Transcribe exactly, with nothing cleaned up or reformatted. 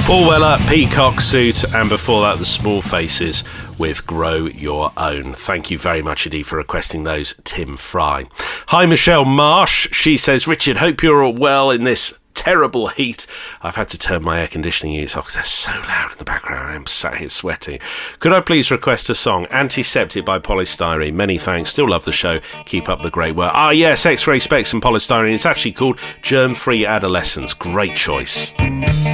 Paul Weller, Peacock Suit, and before that, the Small Faces with Grow Your Own. Thank you very much indeed for requesting those, Tim Fry. Hi, Michelle Marsh. She says, Richard, hope you're all well in this terrible heat. I've had to turn my air conditioning units off because they're so loud in the background. I'm sat here sweating. Could I please request a song, Antiseptic by Polystyrene? Many thanks. Still love the show. Keep up the great work. Ah, yes, X-Ray Specs and Polystyrene. It's actually called Germ-Free Adolescence. Great choice.